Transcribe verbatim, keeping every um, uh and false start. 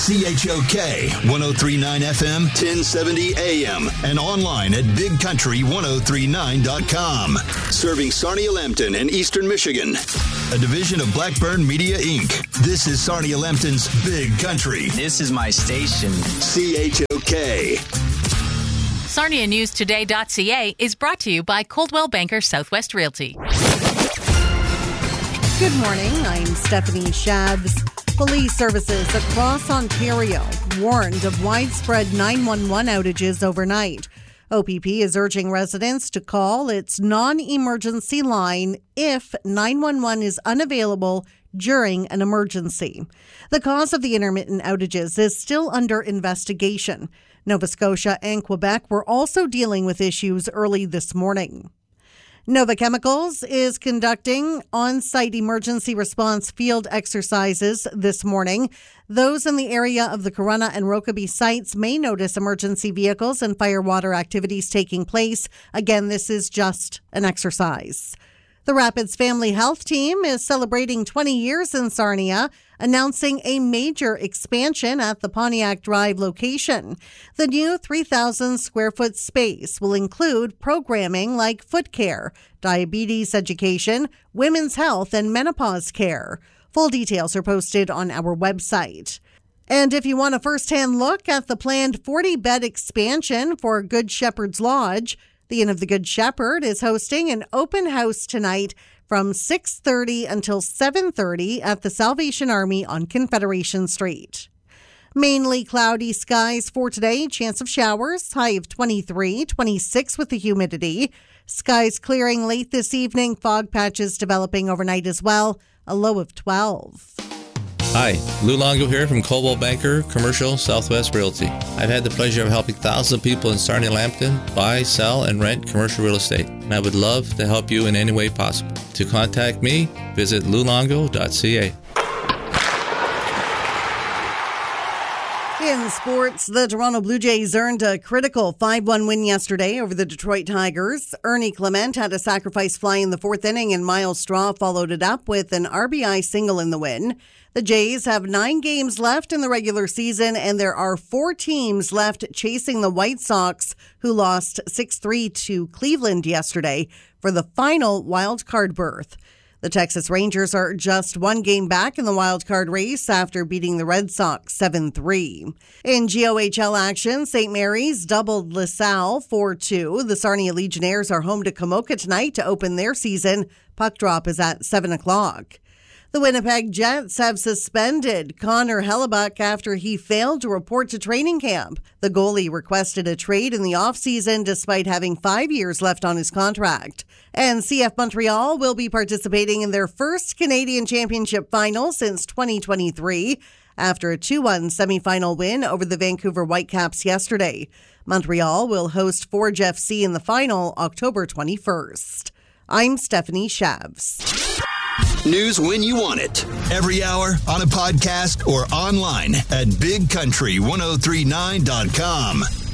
C H O K one oh three point nine F M, ten seventy A M, and online at big country ten thirty-nine dot com. Serving Sarnia-Lambton and Eastern Michigan. A division of Blackburn Media, Incorporated. This is Sarnia-Lambton's Big Country. This is my station. C H O K. Sarnia News Today dot C A is brought to you by Coldwell Banker Southwest Realty. Good morning. I'm Stephanie Shabs. Police services across Ontario warned of widespread nine one one outages overnight. O P P is urging residents to call its non-emergency line if nine one one is unavailable during an emergency. The cause of the intermittent outages is still under investigation. Nova Scotia and Quebec were also dealing with issues early this morning. Nova Chemicals is conducting on-site emergency response field exercises this morning. Those in the area of the Corunna and Rokeby sites may notice emergency vehicles and firewater activities taking place. Again, this is just an exercise. The Rapids Family Health Team is celebrating twenty years in Sarnia, announcing a major expansion at the Pontiac Drive location. The new three thousand square foot space will include programming like foot care, diabetes education, women's health, and menopause care. Full details are posted on our website. And if you want a first-hand look at the planned forty-bed expansion for Good Shepherd's Lodge, the Inn of the Good Shepherd is hosting an open house tonight from six thirty until seven thirty at the Salvation Army on Confederation Street. Mainly cloudy skies for today. Chance of showers. High of twenty-three, twenty-six with the humidity. Skies clearing late this evening. Fog patches developing overnight as well. A low of twelve. Hi, Lou Longo here from Coldwell Banker Commercial Southwest Realty. I've had the pleasure of helping thousands of people in Sarnia-Lambton buy, sell, and rent commercial real estate, and I would love to help you in any way possible. To contact me, visit lou longo dot c a. In sports, the Toronto Blue Jays earned a critical five one win yesterday over the Detroit Tigers. Ernie Clement had a sacrifice fly in the fourth inning, and Miles Straw followed it up with an R B I single in the win. The Jays have nine games left in the regular season, and there are four teams left chasing the White Sox, who lost six three to Cleveland yesterday for the final wild card berth. The Texas Rangers are just one game back in the wild card race after beating the Red Sox seven three. In G O H L action, Saint Mary's doubled LaSalle four two. The Sarnia Legionnaires are home to Kamoka tonight to open their season. Puck drop is at seven o'clock. The Winnipeg Jets have suspended Connor Hellebuck after he failed to report to training camp. The goalie requested a trade in the offseason despite having five years left on his contract. And C F Montreal will be participating in their first Canadian Championship final since twenty twenty-three after a two one semifinal win over the Vancouver Whitecaps yesterday. Montreal will host Forge F C in the final October twenty-first. I'm Stephanie Shabs. News when you want it. Every hour, on a podcast, or online at big country ten thirty-nine dot com.